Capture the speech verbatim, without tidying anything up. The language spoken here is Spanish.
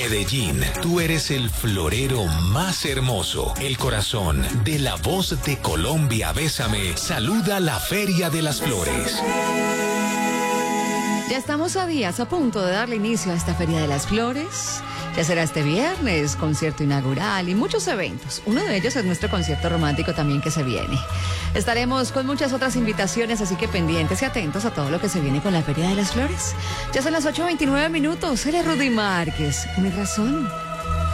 Medellín, tú eres el florero más hermoso. El corazón de la voz de Colombia, Bésame, saluda la Feria de las Flores. Ya estamos a días, a punto de darle inicio a esta Feria de las Flores. Ya será este viernes, concierto inaugural y muchos eventos. Uno de ellos es nuestro concierto romántico también que se viene. Estaremos con muchas otras invitaciones, así que pendientes y atentos a todo lo que se viene con la Feria de las Flores. Ya son las ocho veintinueve minutos. Eres Rudy Márquez. Mi razón.